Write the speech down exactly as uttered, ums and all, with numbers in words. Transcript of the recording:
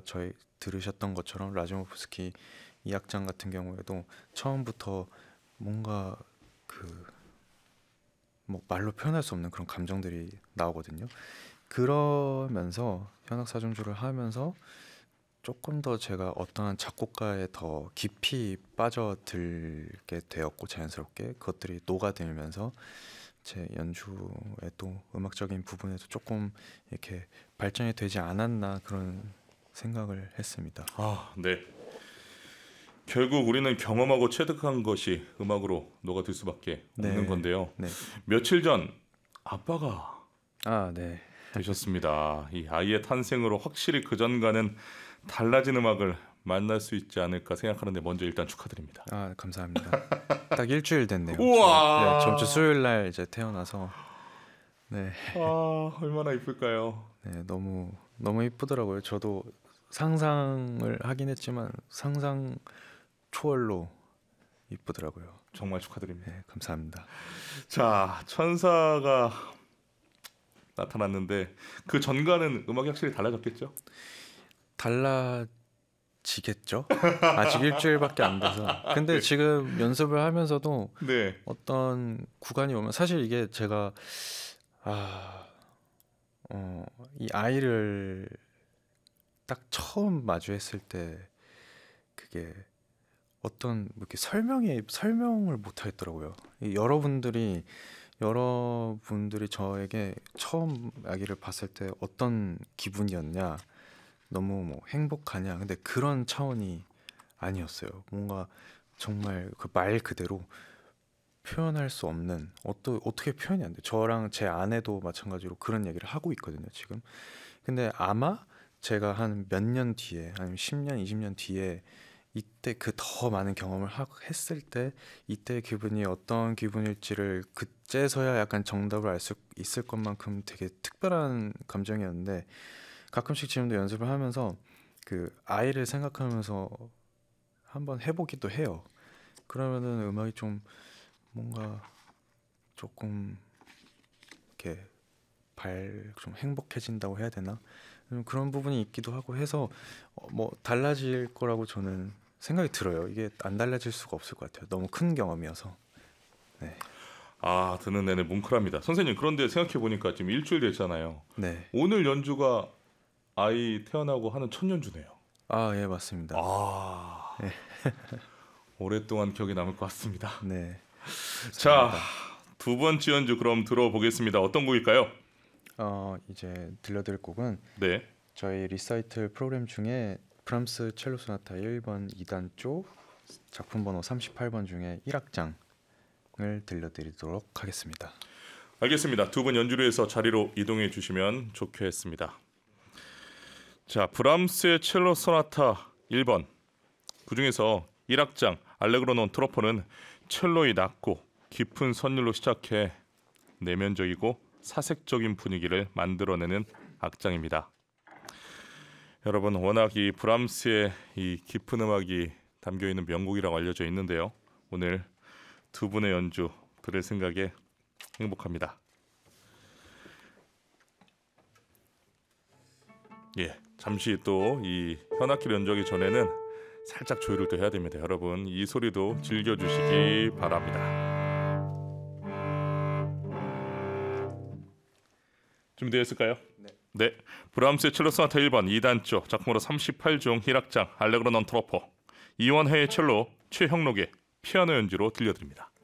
저희 들으셨던 것처럼 라즈모프스키 이 악장 같은 경우에도 처음부터 뭔가 그 뭐 말로 표현할 수 없는 그런 감정들이 나오거든요. 그러면서 현악사중주를 하면서 조금 더 제가 어떠한 작곡가에 더 깊이 빠져들게 되었고, 자연스럽게 그것들이 녹아들면서 제 연주에 또 음악적인 부분에도 조금 이렇게 발전이 되지 않았나 그런 생각을 했습니다. 아, 네. 결국 우리는 경험하고 체득한 것이 음악으로 녹아들 수밖에 없는 네, 건데요. 네. 며칠 전 아빠가 아, 네. 되셨습니다. 이 아이의 탄생으로 확실히 그전과는 달라진 음악을 만날 수 있지 않을까 생각하는데 먼저 일단 축하드립니다. 아, 감사합니다. 딱 일주일 됐네요. 우와! 저, 네, 저번 주 수요일 날 이제 태어나서 네, 아, 얼마나 이쁠까요? 네, 너무 너무 이쁘더라고요. 저도 상상을 하긴 했지만 상상 초월로 이쁘더라고요. 정말 축하드립니다. 네, 감사합니다. 자, 천사가 나타났는데 그 전과는 음악이 확실히 달라졌겠죠? 달라지겠죠? 아직 일주일밖에 안 돼서. 근데 지금 연습을 하면서도 네. 어떤 구간이 오면 사실 이게 제가 아, 어, 이 아이를 딱 처음 마주했을 때 그게 어떤 뭐 이렇게 설명이 설명을 못 하겠더라고요. 이 여러분들이 여러분들이 저에게 처음 아기를 봤을 때 어떤 기분이었냐, 너무 뭐 행복하냐, 근데 그런 차원이 아니었어요. 뭔가 정말 그 말 그대로 표현할 수 없는, 어떠, 어떻게 표현이 안 돼. 저랑 제 아내도 마찬가지로 그런 얘기를 하고 있거든요, 지금. 근데 아마 제가 한 몇 년 뒤에, 아니면 십 년, 이십 년 뒤에 이때 그 더 많은 경험을 하, 했을 때 이때 기분이 어떤 기분일지를 그제서야 약간 정답을 알 수 있을 것만큼 되게 특별한 감정이었는데, 가끔씩 지금도 연습을 하면서 그 아이를 생각하면서 한번 해보기도 해요. 그러면은 음악이 좀 뭔가 조금 이렇게 발 좀 행복해진다고 해야 되나? 음, 그런 부분이 있기도 하고 해서 어, 뭐 달라질 거라고 저는 생각이 들어요. 이게 안 달라질 수가 없을 것 같아요. 너무 큰 경험이어서. 네. 아, 듣는 내내 뭉클합니다. 선생님, 그런데 생각해 보니까 지금 일주일 됐잖아요. 네. 오늘 연주가 아이 태어나고 하는 첫 연주네요. 아, 예, 맞습니다. 아, 네. 오랫동안 기억에 남을 것 같습니다. 네. 자, 감사합니다. 두 번째 연주 그럼 들어보겠습니다. 어떤 곡일까요? 어, 이제 들려드릴 곡은 네. 저희 리사이틀 프로그램 중에 브람스 첼로 소나타 일 번 이 단조 작품 번호 삼십팔 번 중에 일 악장을 들려드리도록 하겠습니다. 알겠습니다. 두 분 연주를 해서 자리로 이동해 주시면 좋겠습니다. 자, 브람스의 첼로 소나타 일 번, 그중에서 일 악장 알레그로 논 트로포는 첼로의 낮고 깊은 선율로 시작해 내면적이고 사색적인 분위기를 만들어내는 악장입니다. 여러분, 워낙 이 브람스의 이 깊은 음악이 담겨있는 명곡이라고 알려져 있는데요. 오늘 두 분의 연주 들을 생각에 행복합니다. 예, 잠시 또 이 현악기 연주하기 전에는 살짝 조율을 또 해야 됩니다. 여러분, 이 소리도 즐겨주시기 바랍니다. 준비되었을까요? 네. 네. 브람스의 첼로 소나타 일 번 이 단조 작품으로 삼십팔 중 일 악장 알레그로 논 트로포, 이원혜의 첼로, 최형록의 피아노 연주로 들려드립니다.